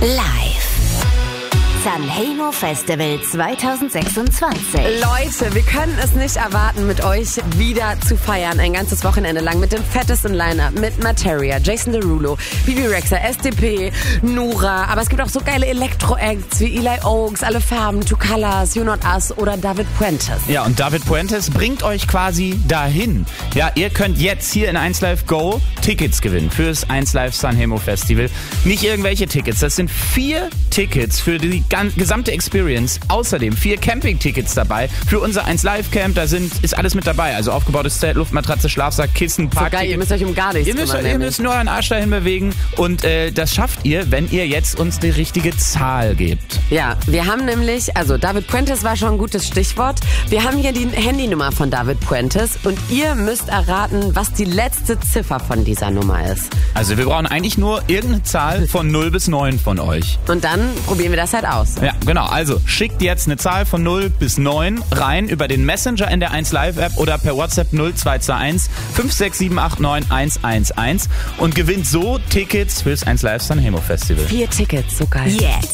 Live. Sanremo Festival 2026. Leute, wir können es nicht erwarten, mit euch wieder zu feiern. Ein ganzes Wochenende lang mit dem fettesten Line-Up. Mit Materia, Jason Derulo, Bibi Rexha, SDP, Nura. Aber es gibt auch so geile Elektro-Acts wie Eli Oaks, Alle Farben, Two Colors, You Not Us oder David Puentes. Ja, und David Puentes bringt euch quasi dahin. Ja, ihr könnt jetzt hier in 1Live Go Tickets gewinnen fürs 1Live Sanremo Festival. Nicht irgendwelche Tickets, das sind 4 Tickets für die gesamte Experience. Außerdem 4 Camping-Tickets dabei für unser 1Live Camp. Da ist alles mit dabei. Also aufgebautes Zelt, Luftmatratze, Schlafsack, Kissen, Park. So geil, ihr müsst euch um gar nichts kümmern. Ihr müsst nur euren Arsch dahin bewegen. Und das schafft ihr, wenn ihr jetzt uns die richtige Zahl gebt. Ja, wir haben nämlich, also David Puentes war schon ein gutes Stichwort. Wir haben hier die Handynummer von David Puentes und ihr müsst erraten, was die letzte Ziffer von dieser Nummer ist. Also wir brauchen eigentlich nur irgendeine Zahl von 0 bis 9 von euch. Und dann probieren wir das halt aus. Ja, genau. Also schickt jetzt eine Zahl von 0 bis 9 rein über den Messenger in der 1Live App oder per WhatsApp 0221 56789 111 und gewinnt so Tickets fürs 1Live Sanremo Festival. 4 Tickets, so geil. Jetzt